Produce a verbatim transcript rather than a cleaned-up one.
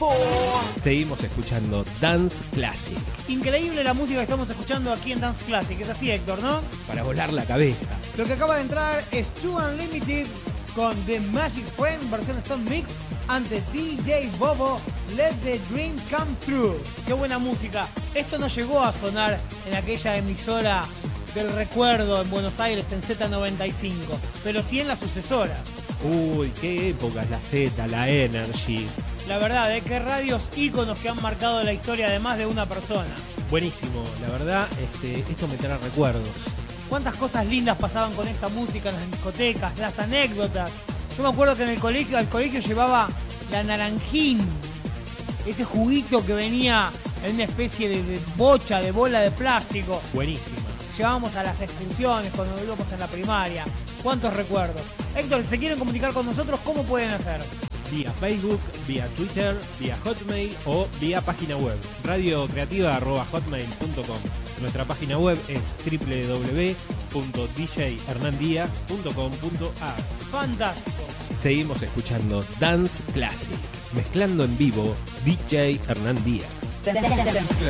Seguimos escuchando Dance Classic. Increíble la música que estamos escuchando aquí en Dance Classic. Es así, Héctor, ¿no? Para volar la cabeza. Lo que acaba de entrar es Two Unlimited con The Magic Friend, versión Stone Mix, ante D J Bobo, Let the Dream Come True. Qué buena música. Esto no llegó a sonar en aquella emisora del recuerdo en Buenos Aires en Z noventa y cinco, pero sí en la sucesora. Uy, qué épocas, la Z, la Energy. La verdad, ¿eh? Qué radios íconos que han marcado la historia de más de una persona. Buenísimo, la verdad, este, esto me trae recuerdos. Cuántas cosas lindas pasaban con esta música en las discotecas, las anécdotas. Yo me acuerdo que en el colegio, al colegio llevaba la naranjín, ese juguito que venía en una especie de, de bocha, de bola de plástico. Buenísima. Llevábamos a las excursiones cuando íbamos en la primaria. Cuántos recuerdos. Héctor, si se quieren comunicar con nosotros, ¿cómo pueden hacer? Vía Facebook, vía Twitter, vía Hotmail o vía página web radiocreativa arroba hotmail punto com. Nuestra página web es doble u doble u doble u punto d j hernán díaz punto com punto a r. Fantástico. Seguimos escuchando Dance Classic, mezclando en vivo D J Hernán Díaz.